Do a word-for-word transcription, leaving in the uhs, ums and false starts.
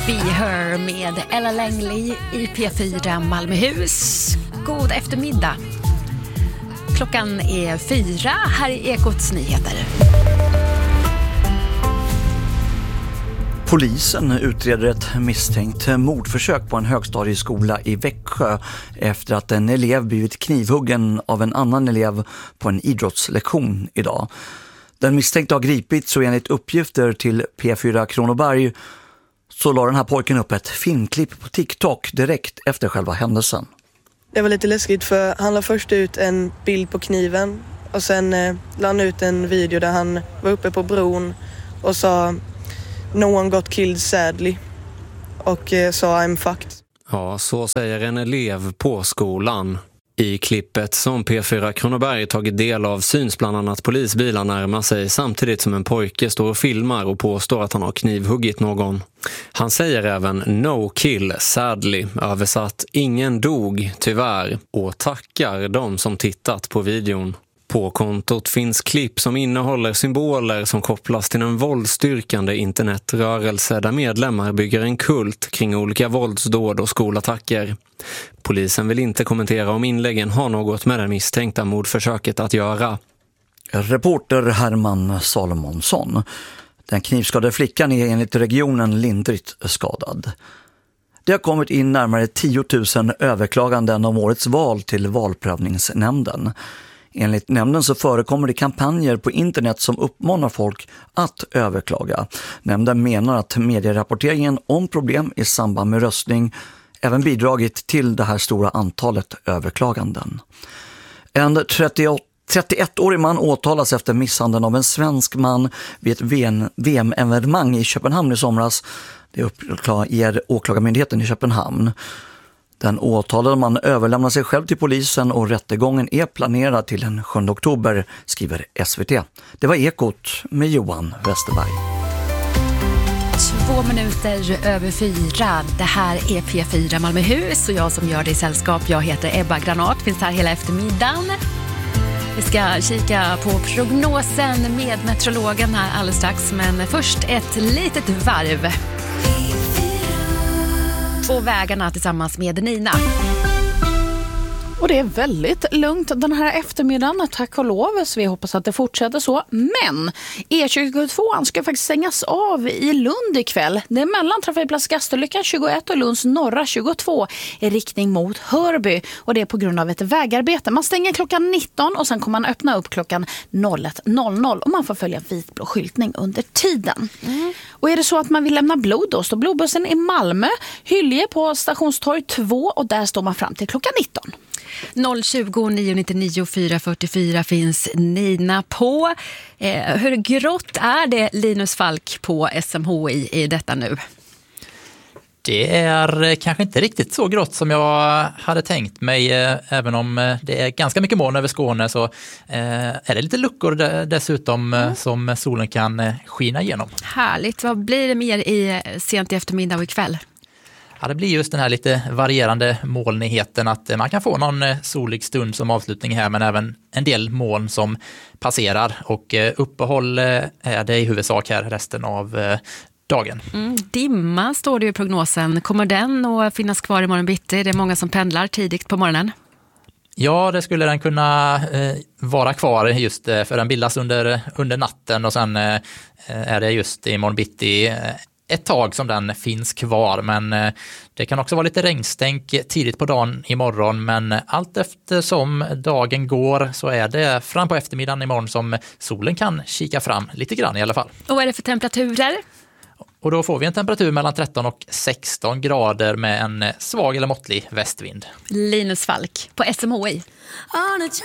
Be Her med Ella Langley i P fyra Malmöhus. God eftermiddag. Klockan är fyra, här är Ekots nyheter. Polisen utreder ett misstänkt mordförsök på en högstadieskola i Växjö efter att en elev blivit knivhuggen av en annan elev på en idrottslektion idag. Den misstänkte har gripits och enligt uppgifter till P fyra Kronoberg så la den här pojken upp ett filmklipp på TikTok direkt efter själva händelsen. Det var lite läskigt för han la först ut en bild på kniven och sen eh, la han ut en video där han var uppe på bron och sa "No one got killed sadly" och eh, sa "I'm fucked". Ja, så säger en elev på skolan. I klippet som P fyra Kronoberg tagit del av syns bland annat polisbilar närmar sig samtidigt som en pojke står och filmar och påstår att han har knivhuggit någon. Han säger även "no kill sadly", översatt "ingen dog tyvärr", och tackar de som tittat på videon. På kontot finns klipp som innehåller symboler som kopplas till en våldsstyrkande internetrörelse där medlemmar bygger en kult kring olika våldsdåd och skolattacker. Polisen vill inte kommentera om inläggen har något med det misstänkta mordförsöket att göra. Reporter Herman Salomonsson. Den knivskadade flickan är enligt regionen lindrigt skadad. Det har kommit in närmare tio tusen överklaganden om årets val till valprövningsnämnden. Enligt nämnden så förekommer det kampanjer på internet som uppmanar folk att överklaga. Nämnden menar att medierapporteringen om problem i samband med röstning även bidragit till det här stora antalet överklaganden. En trettioettårig man åtalas efter misshandeln av en svensk man vid ett V M-evenemang i Köpenhamn i somras. Det uppger åklagarmyndigheten i Köpenhamn. Den åtalade man överlämnar sig själv till polisen och rättegången är planerad till den sjunde oktober, skriver S V T. Det var Ekot med Johan Westerberg. Två minuter över fyra. Det här är P fyra Malmöhus och jag som gör det i sällskap, jag heter Ebba Granat, finns här hela eftermiddagen. Vi ska kika på prognosen med meteorologen här alldeles strax, men först ett litet varv på vägarna tillsammans med Nina. Och det är väldigt lugnt den här eftermiddagen, tack och lov, så vi hoppas att det fortsätter så. Men E tjugotvå ska faktiskt stängas av i Lund ikväll. Det är mellan trafikplats Gastolyckan tjugoett och Lunds norra tjugotvå i riktning mot Hörby. Och det är på grund av ett vägarbete. Man stänger klockan nitton och sen kommer man öppna upp klockan ett noll noll och man får följa vitblå skyltning under tiden. Mm. Och är det så att man vill lämna blod då står blodbussen i Malmö, Hylje på Stationstorg två och där står man fram till klockan nitton. noll tjugo nio nittionio fyra fyrtiofyra finns Nina på. Eh, hur grått är det, Linus Falk på S M H I i detta nu? Det är kanske inte riktigt så grått som jag hade tänkt mig, även om det är ganska mycket moln över Skåne så är det lite luckor dessutom mm. som solen kan skina igenom. Härligt. Vad blir det mer i sent i eftermiddag och ikväll? Ja, det blir just den här lite varierande molnigheten att man kan få någon solig stund som avslutning här, men även en del moln som passerar och uppehåll är det i huvudsak här resten av dagen. Mm, dimma står det i prognosen. Kommer den att finnas kvar i morgon bitti? Det är många som pendlar tidigt på morgonen. Ja, det skulle den kunna eh, vara kvar just för den bildas under, under natten och sen eh, är det just i morgon bitti eh, ett tag som den finns kvar, men eh, det kan också vara lite regnstänk tidigt på dagen imorgon, men allt eftersom dagen går så är det fram på eftermiddagen imorgon som solen kan kika fram lite grann i alla fall. Och vad är det för temperaturer? Och då får vi en temperatur mellan tretton och sexton grader med en svag eller måttlig västvind. Linus Falk på S M H I.